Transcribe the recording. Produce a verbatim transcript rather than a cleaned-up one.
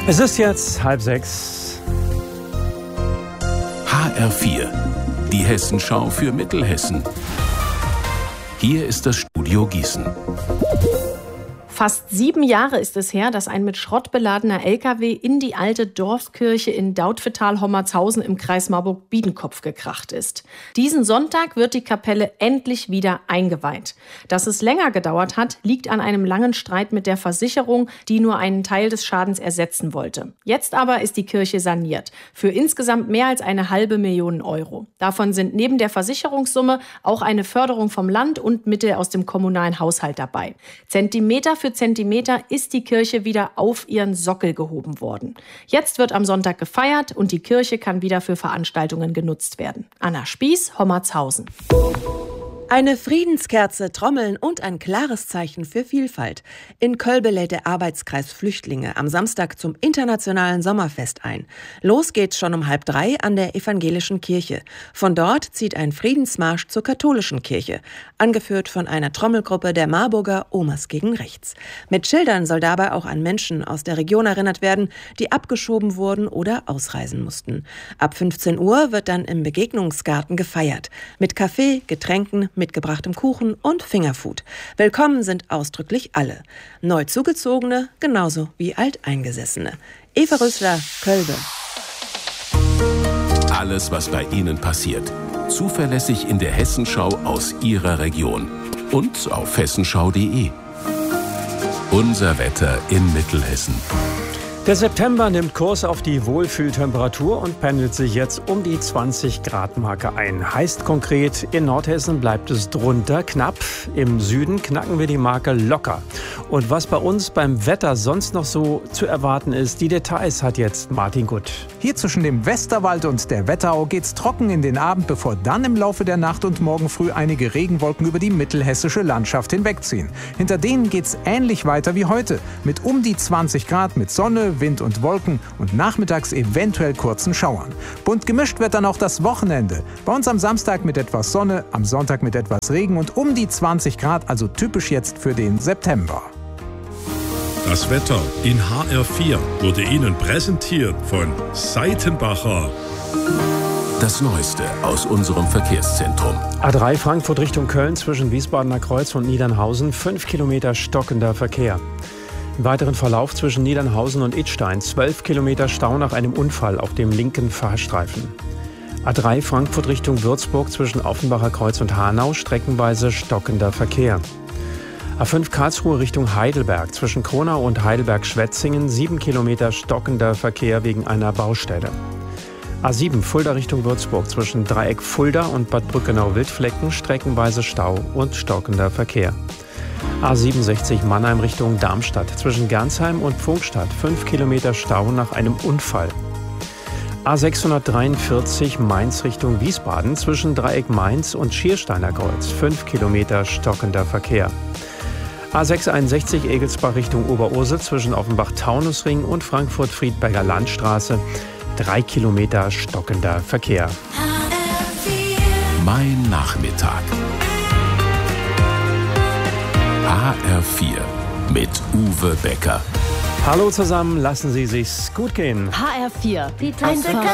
Es ist jetzt halb sechs. H R vier, die Hessenschau für Mittelhessen. Hier ist das Studio Gießen. Fast sieben Jahre ist es her, dass ein mit Schrott beladener L K W in die alte Dorfkirche in Dautphetal-Hommertshausen im Kreis Marburg-Biedenkopf gekracht ist. Diesen Sonntag wird die Kapelle endlich wieder eingeweiht. Dass es länger gedauert hat, liegt an einem langen Streit mit der Versicherung, die nur einen Teil des Schadens ersetzen wollte. Jetzt aber ist die Kirche saniert. Für insgesamt mehr als eine halbe Million Euro. Davon sind neben der Versicherungssumme auch eine Förderung vom Land und Mittel aus dem kommunalen Haushalt dabei. Zentimeter für Zentimeter ist die Kirche wieder auf ihren Sockel gehoben worden. Jetzt wird am Sonntag gefeiert und die Kirche kann wieder für Veranstaltungen genutzt werden. Anna Spieß, Hommertshausen. Eine Friedenskerze, Trommeln und ein klares Zeichen für Vielfalt. In Kölbe lädt der Arbeitskreis Flüchtlinge am Samstag zum internationalen Sommerfest ein. Los geht's schon um halb drei an der evangelischen Kirche. Von dort zieht ein Friedensmarsch zur katholischen Kirche, angeführt von einer Trommelgruppe der Marburger Omas gegen Rechts. Mit Schildern soll dabei auch an Menschen aus der Region erinnert werden, die abgeschoben wurden oder ausreisen mussten. Ab fünfzehn Uhr wird dann im Begegnungsgarten gefeiert. Mit Kaffee, Getränken, mitgebrachtem Kuchen und Fingerfood. Willkommen sind ausdrücklich alle. Neu Zugezogene genauso wie Alteingesessene. Eva Rösler, Kölbe. Alles, was bei Ihnen passiert. Zuverlässig in der Hessenschau aus Ihrer Region. Und auf hessenschau punkt de. Unser Wetter in Mittelhessen. Der September nimmt Kurs auf die Wohlfühltemperatur und pendelt sich jetzt um die zwanzig Grad Marke ein. Heißt konkret, in Nordhessen bleibt es drunter knapp. Im Süden knacken wir die Marke locker. Und was bei uns beim Wetter sonst noch so zu erwarten ist, die Details hat jetzt Martin Gutt. Hier zwischen dem Westerwald und der Wetterau geht's trocken in den Abend, bevor dann im Laufe der Nacht und morgen früh einige Regenwolken über die mittelhessische Landschaft hinwegziehen. Hinter denen geht's ähnlich weiter wie heute, mit um die zwanzig Grad, mit Sonne, Wind und Wolken und nachmittags eventuell kurzen Schauern. Bunt gemischt wird dann auch das Wochenende. Bei uns am Samstag mit etwas Sonne, am Sonntag mit etwas Regen und um die zwanzig Grad, also typisch jetzt für den September. Das Wetter in H R vier wurde Ihnen präsentiert von Seitenbacher. Das Neueste aus unserem Verkehrszentrum. A drei Frankfurt Richtung Köln zwischen Wiesbadener Kreuz und Niedernhausen, fünf Kilometer stockender Verkehr. Im weiteren Verlauf zwischen Niedernhausen und Idstein zwölf Kilometer Stau nach einem Unfall auf dem linken Fahrstreifen. A drei Frankfurt Richtung Würzburg zwischen Offenbacher Kreuz und Hanau streckenweise stockender Verkehr. A fünf Karlsruhe Richtung Heidelberg zwischen Kronau und Heidelberg-Schwetzingen sieben Kilometer stockender Verkehr wegen einer Baustelle. A sieben Fulda Richtung Würzburg zwischen Dreieck Fulda und Bad Brückenau-Wildflecken streckenweise Stau und stockender Verkehr. A siebenundsechzig Mannheim Richtung Darmstadt zwischen Gernsheim und Pfungstadt fünf Kilometer Stau nach einem Unfall. A sechshundertdreiundvierzig Mainz Richtung Wiesbaden zwischen Dreieck Mainz und Schiersteiner Kreuz fünf Kilometer stockender Verkehr. A sechshunderteinundsechzig Egelsbach Richtung Oberursel zwischen Offenbach-Taunusring und Frankfurt-Friedberger Landstraße drei Kilometer stockender Verkehr. Mein Nachmittag. H R vier mit Uwe Becker. Hallo zusammen, lassen Sie sich's gut gehen. H R vier, die